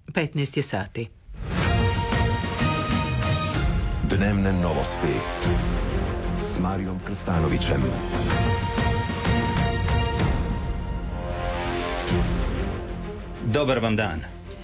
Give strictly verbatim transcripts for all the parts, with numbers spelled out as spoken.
petnaest je sati. Dnevne novosti s Marijom Krstanovićem. Dobar vam dan.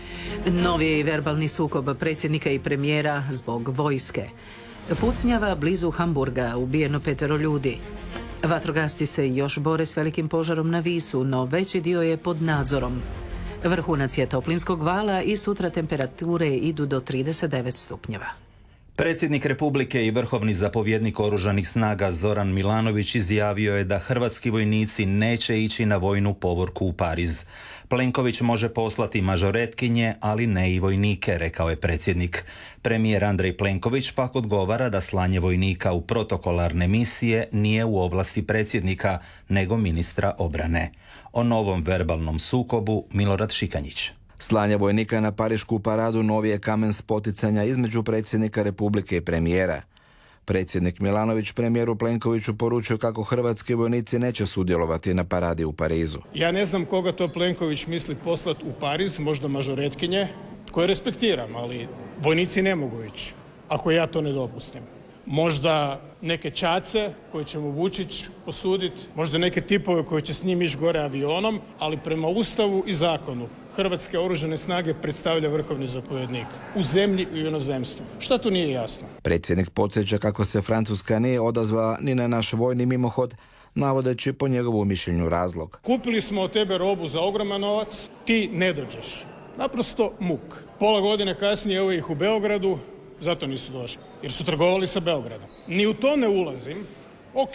Novi verbalni sukob predsjednika i premijera zbog vojske. Pucnjava blizu Hamburga, ubijeno petero ljudi. Vatrogasci se još bore s velikim požarom na Visu, no veći dio je pod nadzorom. Vrhunac je toplinskog vala i sutra temperature idu do trideset devet stupnjeva. Predsjednik Republike i vrhovni zapovjednik oružanih snaga Zoran Milanović izjavio je da hrvatski vojnici neće ići na vojnu povorku u Pariz. Plenković može poslati mažoretkinje, ali ne i vojnike, rekao je predsjednik. Premijer Andrej Plenković pak odgovara da slanje vojnika u protokolarne misije nije u ovlasti predsjednika, nego ministra obrane. O novom verbalnom sukobu Milorad Šikanjić. Slanje vojnika na parišku paradu novi je kamen spoticanja između predsjednika Republike i premijera. Predsjednik Milanović premijeru Plenkoviću poručio kako hrvatski vojnici neće sudjelovati na paradi u Parizu. Ja ne znam koga to Plenković misli poslati u Pariz, možda mažoretkinje, koje respektiram, ali vojnici ne mogu ići, ako ja to ne dopustim. Možda neke čace koje će mu Vučić posuditi, možda neke tipove koji će s njim ići gore avionom, ali prema Ustavu i zakonu Hrvatske oružane snage predstavlja vrhovni zapovjednik u zemlji i u inozemstvu. Šta tu nije jasno? Predsjednik podsjeća kako se Francuska nije odazvala ni na naš vojni mimohod, navodeći po njegovu mišljenju razlog. Kupili smo od tebe robu za ogroman novac, ti ne dođeš. Naprosto muk. Pola godine kasnije evo ih u Beogradu, zato nisu došli, jer su trgovali sa Beogradom. Ni u to ne ulazim, ok,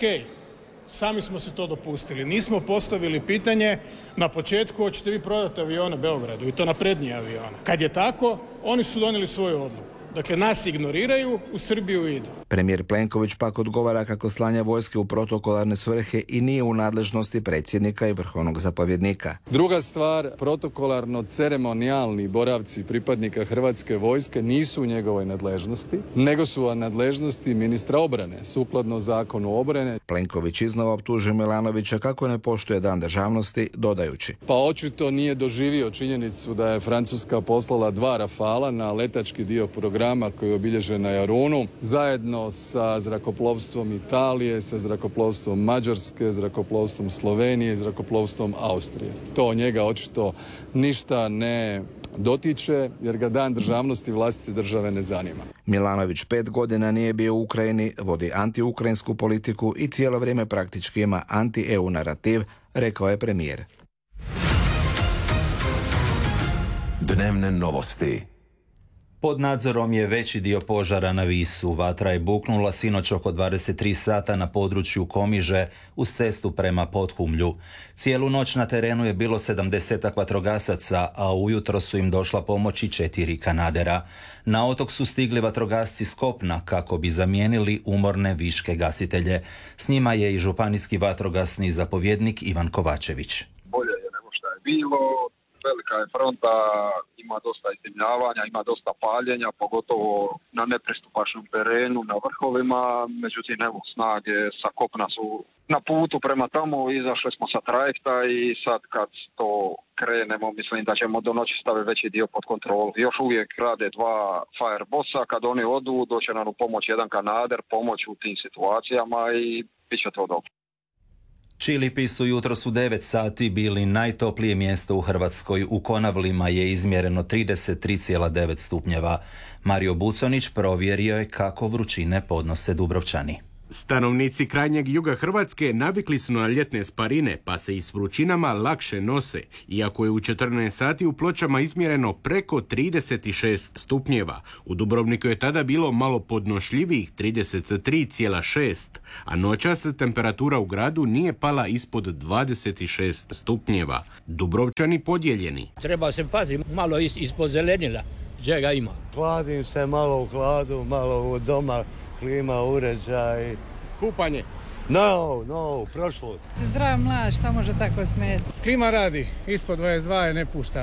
sami smo se to dopustili. Nismo postavili pitanje na početku hoćete vi prodati avione Beogradu i to naprednije avione. Kad je tako, oni su donijeli svoju odluku. Dakle, nas ignoriraju, u Srbiju idu. Premijer Plenković pak odgovara kako slanje vojske u protokolarne svrhe i nije u nadležnosti predsjednika i vrhovnog zapovjednika. Druga stvar, protokolarno-ceremonijalni boravci pripadnika Hrvatske vojske nisu u njegovoj nadležnosti, nego su u nadležnosti ministra obrane, sukladno zakonu obrane. Plenković iznova optužuje Milanovića kako ne poštuje dan državnosti, dodajući. Pa očito nije doživio činjenicu da je Francuska poslala dva Rafala na letački dio programa koji je obilježen na Jarunu, zajedno sa zrakoplovstvom Italije, sa zrakoplovstvom Mađarske, zrakoplovstvom Slovenije i zrakoplovstvom Austrije. To njega očito ništa ne dotiče, jer ga dan državnosti vlastite države ne zanima. Milanović pet godina nije bio u Ukrajini, vodi anti-ukrajinsku politiku i cijelo vrijeme praktički ima anti-E U narativ, rekao je premijer. Dnevne novosti. Pod nadzorom je veći dio požara na Visu. Vatra je buknula sinoć oko dvadeset tri sata na području Komiže uz cestu prema Podhumlju. Cijelu noć na terenu je bilo sedamdesetak vatrogasaca, a ujutro su im došla pomoći četiri kanadera. Na otok su stigli vatrogasci s kopna kako bi zamijenili umorne viške gasitelje. S njima je i županijski vatrogasni zapovjednik Ivan Kovačević. Bolje je nego što je bilo. Velika je fronta, ima dosta izdimljavanja, ima dosta paljenja, pogotovo na nepristupačnom terenu, na vrhovima. Međutim, evo, snage sa kopna su na putu prema tamo, izašli smo sa trajekta i sad kad to krenemo, mislim da ćemo do noći staviti veći dio pod kontrolu. Još uvijek rade dva firebossa, kad oni odu, doće nam u pomoć jedan kanader, pomoć u tim situacijama i bit će to dobro. Čilipi su jutros u devet sati bili najtoplije mjesto u Hrvatskoj. U Konavlima je izmjereno trideset tri zarez devet stupnjeva. Mario Buconić provjerio je kako vrućine podnose Dubrovčani. Stanovnici krajnjeg juga Hrvatske navikli su na ljetne sparine, pa se i s vrućinama lakše nose, iako je u četrnaest sati u Pločama izmjereno preko trideset šest stupnjeva. U Dubrovniku je tada bilo malo podnošljivih trideset tri zarez šest, a noćas temperatura u gradu nije pala ispod dvadeset šest stupnjeva. Dubrovčani podijeljeni. Treba se paziti malo is, ispod zelenila, čega ima. Hladim se malo u hladu, malo u doma. Klima, uređaj. Kupanje? No, no, prošlost. Zdrav mlad, šta može tako smeti? Klima radi, ispod dvadeset dva je ne puštamo.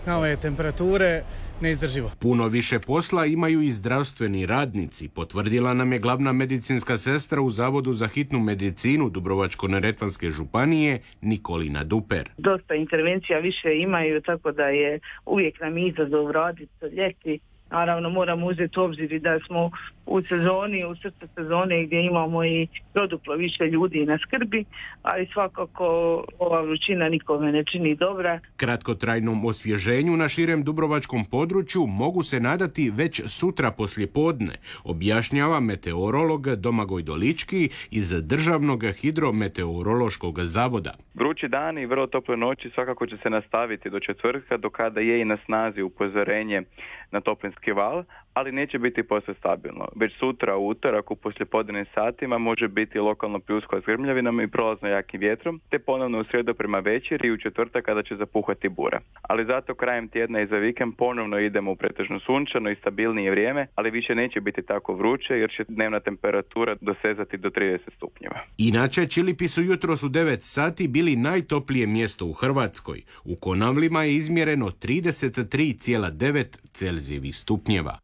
na ove temperature neizdrživo. Puno više posla imaju i zdravstveni radnici, potvrdila nam je glavna medicinska sestra u Zavodu za hitnu medicinu Dubrovačko-neretvanske županije Nikolina Duper. Dosta intervencija više imaju, tako da je uvijek nam izazov raditi ljeti. Naravno moramo uzeti u obzir i da smo u sezoni, u srcu sezone gdje imamo i doduplo više ljudi na skrbi, ali svakako ova vrućina nikome ne čini dobra. Kratkotrajnom osvježenju na širem dubrovačkom području mogu se nadati već sutra poslijepodne, objašnjava meteorolog Domagoj Dolički iz Državnog hidrometeorološkog zavoda. Vrući dani i vrlo tople noći svakako će se nastaviti do četvrtka, do kada je i na snazi upozorenje na toplinski val, ali neće biti posve stabilno. Već sutra u utorak u poslijepodnevnim satima može biti lokalno pljuskova s grmljavinama i prolazno jakim vjetrom, te ponovno u srijedu prema večeri i u četvrtak kada će zapuhati bura. Ali zato krajem tjedna i za vikend ponovno idemo u pretežno sunčano i stabilnije vrijeme, ali više neće biti tako vruće jer će dnevna temperatura dosezati do trideset stupnjeva. Inače, Čilipi su jutros u devet sati bili najtoplije mjesto u Hrvatskoj. U Konavlima je izmjereno trideset tri zarez devet Celzijevih stupnjeva.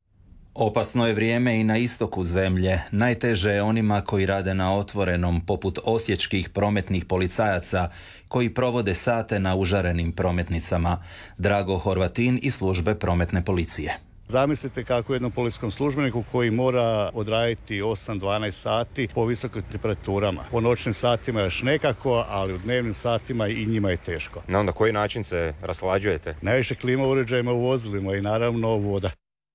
Opasno je vrijeme i na istoku zemlje. Najteže je onima koji rade na otvorenom, poput osječkih prometnih policajaca, koji provode sate na užarenim prometnicama. Drago Horvatin iz službe prometne policije. Zamislite kako jednom policijskom službeniku koji mora odraditi osam do dvanaest sati po visokim temperaturama. Po noćnim satima još nekako, ali u dnevnim satima i njima je teško. Na onda koji način se raslađujete? Najviše klima uređajima u vozilima i naravno voda.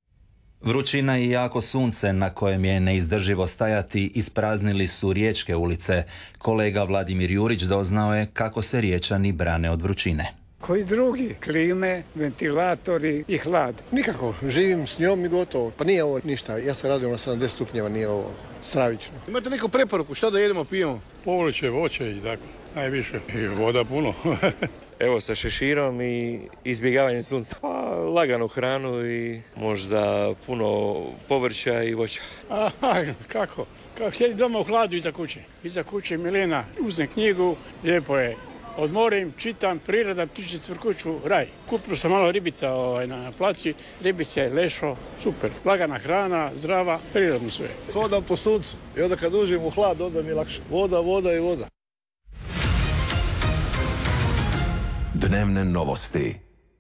Vrućina i jako sunce na kojem je neizdrživo stajati ispraznili su riječke ulice. Kolega Vladimir Jurić doznao je kako se Riječani brane od vrućine. Koji drugi? Klime, ventilatori i hlad. Nikako, živim s njom i gotovo. Pa nije ovo ništa, ja se radim na sedamdeset stupnjeva, nije ovo stravično. Imate neku preporuku, šta da jedemo, pijemo? Povrće, voće i tako, najviše. I voda puno. Evo sa šeširom i izbjegavanjem sunca. Pa laganu hranu i možda puno povrća i voća. Aha, kako? Kako sjedi doma u hladu iza kuće. Iza kuće Milena uzme knjigu, lijepo je. Odmorim, čitam, priroda, ptiče cvrkuću, raj. Kupio sam malo ribica ovaj, na placi, ribice, lešo, super. Lagana hrana, zdrava, prirodno sve. Hodam po suncu i onda kad uđem u hlad, onda mi je lakše. Voda, voda i voda. Dnevne novosti.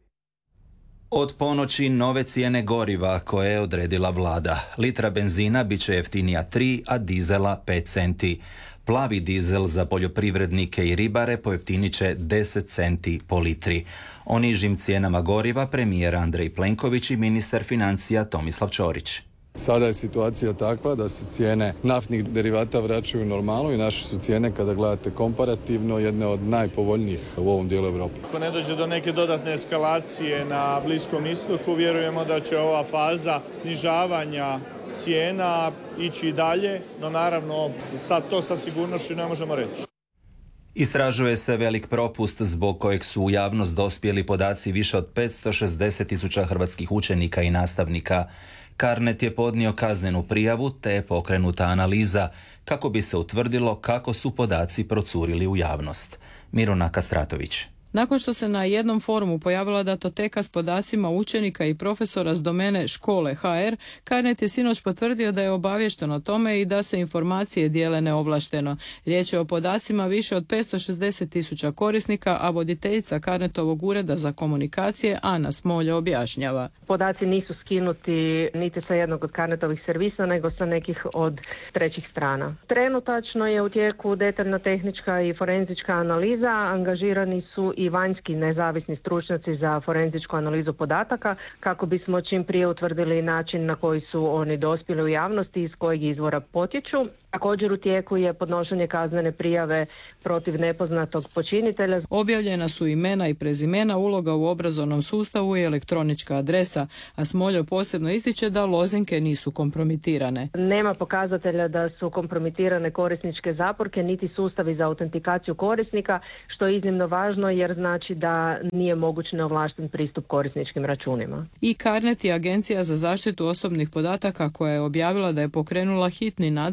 Od ponoći nove cijene goriva koje je odredila vlada. Litra benzina bit će jeftinija tri, a dizela pet centi. Plavi dizel za poljoprivrednike i ribare pojeftinit će deset centi po litri. O nižim cijenama goriva premijer Andrej Plenković i ministar financija Tomislav Ćorić. Sada je situacija takva da se cijene naftnih derivata vraćaju u normalu i naše su cijene, kada gledate komparativno, jedne od najpovoljnijih u ovom dijelu Europe. Ako ne dođe do neke dodatne eskalacije na Bliskom istoku, vjerujemo da će ova faza snižavanja cijena ići dalje, no naravno sad to sa sigurnošću ne možemo reći. Istražuje se velik propust zbog kojeg su u javnost dospjeli podaci više od petsto šezdeset tisuća hrvatskih učenika i nastavnika. Carnet je podnio kaznenu prijavu te je pokrenuta analiza kako bi se utvrdilo kako su podaci procurili u javnost. Miruna Kastratović. Nakon što se na jednom forumu pojavila datoteka s podacima učenika i profesora s domene škole ha er, Carnet je sinoć potvrdio da je obaviješten o tome i da se informacije dijele neovlašteno. Riječ je o podacima više od petsto šezdeset tisuća korisnika, a voditeljica Carnetovog ureda za komunikacije Ana Smolja objašnjava. Podaci nisu skinuti niti sa jednog od Carnetovih servisa, nego sa nekih od trećih strana. Trenutačno je u tijeku detaljna tehnička i forenzička analiza, angažirani su i vanjski nezavisni stručnjaci za forenzičku analizu podataka kako bismo čim prije utvrdili način na koji su oni dospjeli u javnosti i iz kojeg izvora potječu. Također u tijeku je podnošenje kaznene prijave protiv nepoznatog počinitelja. Objavljena su imena i prezimena, uloga u obrazovnom sustavu i elektronička adresa, a Smoljo posebno ističe da lozinke nisu kompromitirane. Nema pokazatelja da su kompromitirane korisničke zaporke niti sustavi za autentikaciju korisnika, što je iznimno važno jer znači da nije moguć neovlašten pristup korisničkim računima. I Carnet je Agencija za zaštitu osobnih podataka koja je objavila da je pokrenula hitni nadzor nad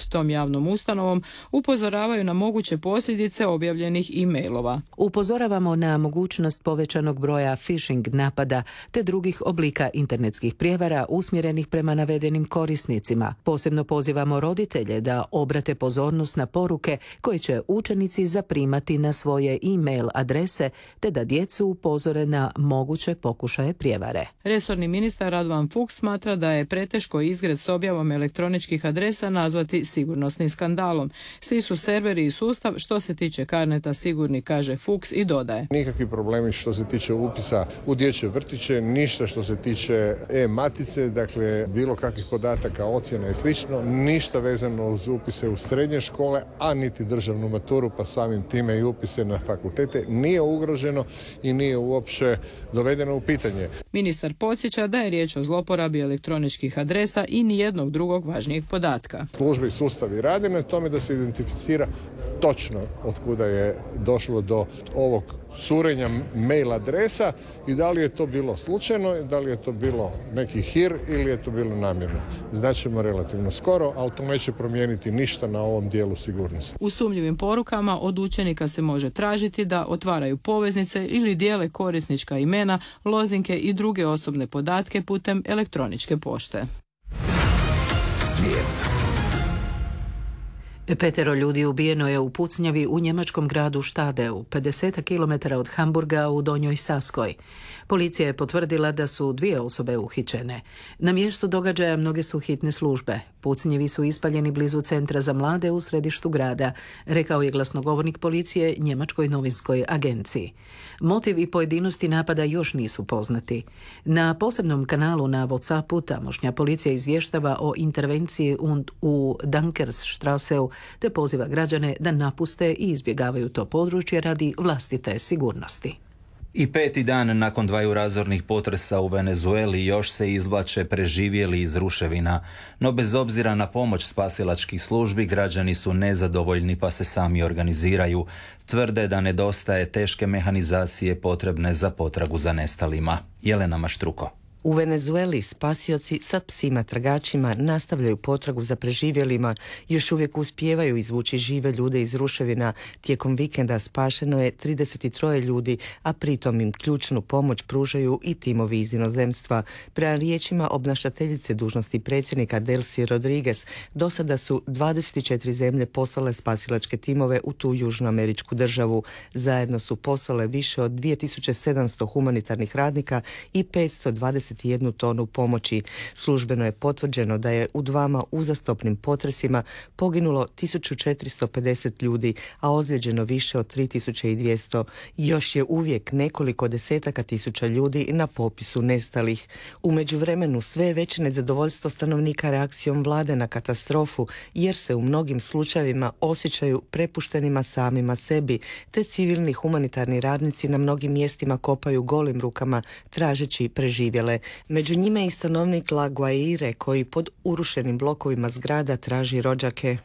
pod tom javnom ustanovom upozoravaju na moguće posljedice objavljenih e-mailova. Upozoravamo na mogućnost povećanog broja phishing napada te drugih oblika internetskih prijevara usmjerenih prema navedenim korisnicima. Posebno pozivamo roditelje da obrate pozornost na poruke koje će učenici zaprimati na svoje e-mail adrese te da djecu upozore na moguće pokušaje prijevare. Resorni ministar Radovan Fuchs smatra da je preteško izgred s objavom elektroničkih adresa nazvati sigurnosnim skandalom. Svi su serveri i sustav što se tiče Carneta sigurni, kaže Fuchs i dodaje. Nikakvi problemi što se tiče upisa u dječje vrtiće, ništa što se tiče e-matice, dakle bilo kakvih podataka, ocjena i slično, ništa vezano uz upise u srednje škole, a niti državnu maturu, pa samim time i upise na fakultete nije ugroženo i nije uopće dovedeno u pitanje. Ministar podsjeća da je riječ o zloporabi elektroničkih adresa i nijednog drugog važnijeg podatka. Službe i sustavi rade na tome da se identificira točno od kuda je došlo do ovog curenja mail adresa i da li je to bilo slučajno, da li je to bilo neki hir ili je to bilo namjerno. Znaćemo relativno skoro, ali to neće promijeniti ništa na ovom dijelu sigurnosti. U sumnjivim porukama od učenika se može tražiti da otvaraju poveznice ili dijele korisnička imena, lozinke i druge osobne podatke putem elektroničke pošte. Svijet. Petero ljudi ubijeno je u pucnjavi u njemačkom gradu Stadeu, pedeset kilometara od Hamburga u Donjoj Saskoj. Policija je potvrdila da su dvije osobe uhićene. Na mjestu događaja mnoge su hitne službe. Pucnjevi su ispaljeni blizu centra za mlade u središtu grada, rekao je glasnogovornik policije njemačkoj novinskoj agenciji. Motiv i pojedinosti napada još nisu poznati. Na posebnom kanalu na WhatsAppu tamošnja policija izvještava o intervenciji u Dankersstrasseu te poziva građane da napuste i izbjegavaju to područje radi vlastite sigurnosti. I peti dan nakon dvaju razornih potresa u Venezueli još se izvlače preživjeli iz ruševina, no bez obzira na pomoć spasilačkih službi građani su nezadovoljni pa se sami organiziraju. Tvrde da nedostaje teške mehanizacije potrebne za potragu za nestalima. Jelena Maštruko. U Venezueli spasioci sa psima tragačima nastavljaju potragu za preživjelima, još uvijek uspijevaju izvući žive ljude iz ruševina. Tijekom vikenda spašeno je trideset tri ljudi, a pritom im ključnu pomoć pružaju i timovi iz inozemstva. Prema riječima obnašateljice dužnosti predsjednika Delcy Rodriguez, do sada su dvadeset četiri zemlje poslale spasilačke timove u tu južnoameričku državu. Zajedno su poslale više od dvije tisuće sedamsto humanitarnih radnika i petsto dvadeset jednu tonu pomoći. Službeno je potvrđeno da je u dvama uzastopnim potresima poginulo tisuću četiristo pedeset ljudi, a ozlijeđeno više od tri tisuće dvjesto. Još je uvijek nekoliko desetaka tisuća ljudi na popisu nestalih. U međuvremenu sve je veće nezadovoljstvo stanovnika reakcijom vlade na katastrofu, jer se u mnogim slučajevima osjećaju prepuštenima samima sebi, te civilni humanitarni radnici na mnogim mjestima kopaju golim rukama tražeći preživjele. Među njima je i stanovnik La Guaire koji pod urušenim blokovima zgrada traži rođake.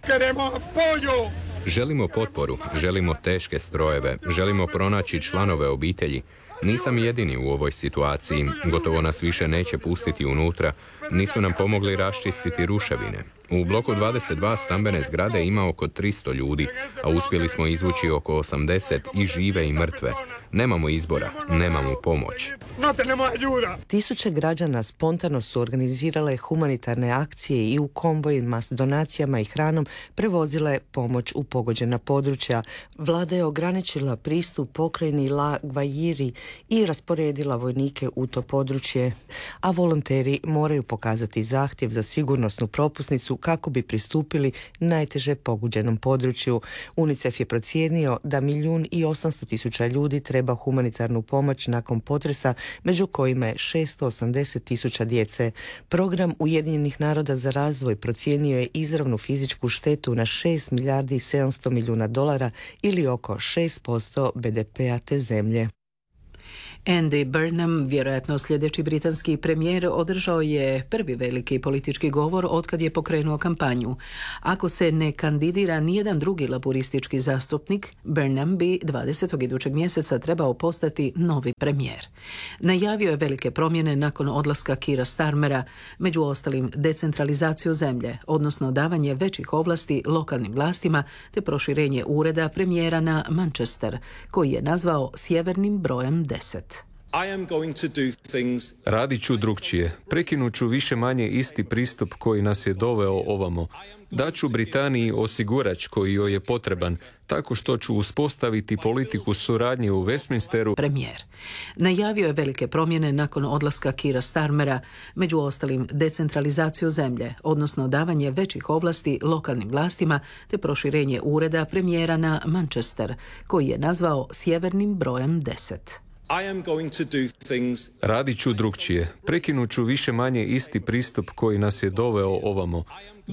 Želimo potporu, želimo teške strojeve, želimo pronaći članove obitelji. Nisam jedini u ovoj situaciji, gotovo nas više neće pustiti unutra, nisu nam pomogli raščistiti ruševine. U bloku dvadeset dva stambene zgrade ima oko tristo ljudi, a uspjeli smo izvući oko osamdeset i žive i mrtve. Nemamo izbora, nemamo pomoć. Tisuće građana spontano su organizirale humanitarne akcije i u konvojima s donacijama i hranom prevozile pomoć u pogođena područja. Vlada je ograničila pristup pokrajini La Guairi i rasporedila vojnike u to područje, a volonteri moraju pokazati zahtjev za sigurnosnu propusnicu kako bi pristupili najteže pogođenom području. UNICEF je procijenio da milijun i osamsto tisuća ljudi treba humanitarnu pomoć nakon potresa, među kojima je šesto osamdeset tisuća djece. Program Ujedinjenih naroda za razvoj procijenio je izravnu fizičku štetu na šest milijardi i sedamsto milijuna dolara ili oko šest posto be de pea te zemlje. Andy Burnham, vjerojatno sljedeći britanski premijer, održao je prvi veliki politički govor otkad je pokrenuo kampanju. Ako se ne kandidira nijedan drugi laburistički zastupnik, Burnham bi dvadesetog idućeg mjeseca trebao postati novi premijer. Najavio je velike promjene nakon odlaska Keira Starmera, među ostalim decentralizaciju zemlje, odnosno davanje većih ovlasti lokalnim vlastima te proširenje ureda premijera na Manchester, koji je nazvao sjevernim brojem deset. Radit ću drukčije. Prekinut ću više manje isti pristup koji nas je doveo ovamo. Daću Britaniji osigurač koji joj je potreban, tako što ću uspostaviti politiku suradnje u Westminsteru. Premijer. Najavio je velike promjene nakon odlaska Keira Starmera, među ostalim decentralizaciju zemlje, odnosno davanje većih ovlasti lokalnim vlastima te proširenje ureda premijera na Manchester, koji je nazvao sjevernim brojem deset. Radit ću drukčije. Prekinut ću više manje isti pristup koji nas je doveo ovamo.